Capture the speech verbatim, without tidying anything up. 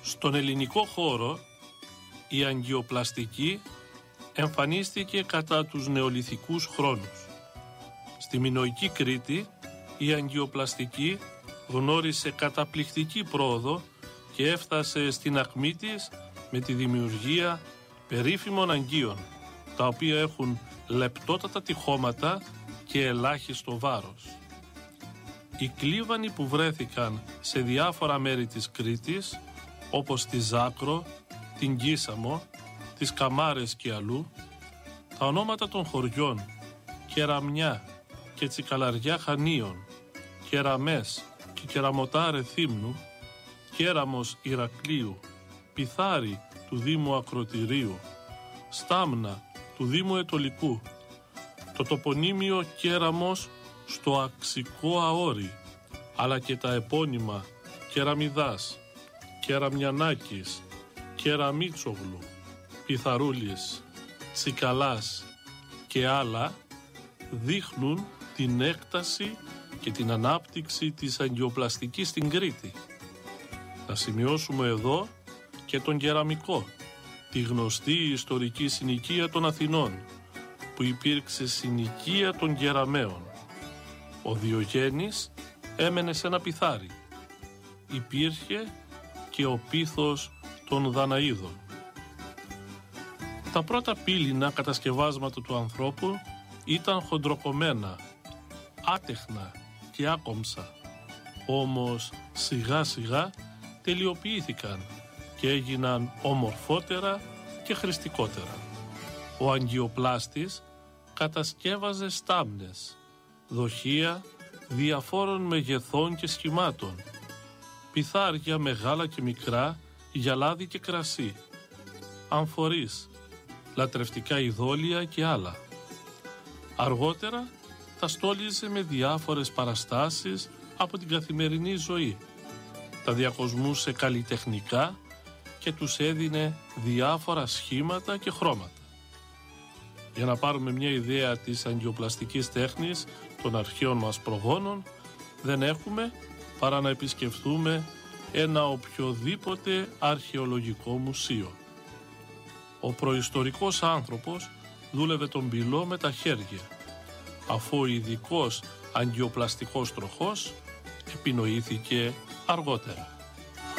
Στον ελληνικό χώρο η αγκιοπλαστική εμφανίστηκε κατά τους νεολιθικούς χρόνους. Στη Μινωική Κρήτη η αγκιοπλαστική γνώρισε καταπληκτική πρόοδο και έφτασε στην ακμή της με τη δημιουργία περίφημων αγγείων, τα οποία έχουν λεπτότατα τυχώματα και ελάχιστο βάρος. Οι κλίβανοι που βρέθηκαν σε διάφορα μέρη της Κρήτης, όπως τη Ζάκρο, την Κίσαμο, τις Καμάρες και αλλού, τα ονόματα των χωριών Κεραμιά και Τσικαλαριά Χανίων, Κεραμές και Κεραμωτά Ρεθύμνου, Κέραμος Ηρακλείου, Πιθάρι του Δήμου Ακροτηρίου, Στάμνα του Δήμου Ετολικού, το τοπονύμιο Κέραμος στο Αξικό Αόρι, αλλά και τα επώνυμα Κεραμιδάς, Κεραμιανάκης, Κεραμίτσογλου, Πιθαρούλης, Τσικαλάς και άλλα δείχνουν την έκταση και την ανάπτυξη της αγκιοπλαστικής στην Κρήτη. Να σημειώσουμε εδώ και τον κεραμικό, τη γνωστή ιστορική συνοικία των Αθηνών, που υπήρξε συνοικία των κεραμαίων. Ο Διογέννης έμενε σε ένα πιθάρι. Υπήρχε και ο πίθος των Δαναΐδων. Τα πρώτα πύληνα κατασκευάσματα του ανθρώπου ήταν χοντροκομμένα, άτεχνα και άκομψα. Όμως σιγά σιγά τελειοποιήθηκαν και έγιναν ομορφότερα και χρηστικότερα. Ο αγκιοπλάστης κατασκεύαζε στάμνες, δοχεία διαφόρων μεγεθών και σχημάτων, πιθάρια μεγάλα και μικρά για λάδι και κρασί, αμφορείς, λατρευτικά ειδόλια και άλλα. Αργότερα τα στόλιζε με διάφορες παραστάσεις από την καθημερινή ζωή. Τα διακοσμούσε καλλιτεχνικά και τους έδινε διάφορα σχήματα και χρώματα. Για να πάρουμε μια ιδέα της αγκιοπλαστικής τέχνης των αρχαίων μας προγόνων, δεν έχουμε παρά να επισκεφθούμε ένα οποιοδήποτε αρχαιολογικό μουσείο. Ο προϊστορικός άνθρωπος δούλευε τον πυλό με τα χέρια, αφού ο ειδικός αγκιοπλαστικός τροχός επινοήθηκε αργότερα.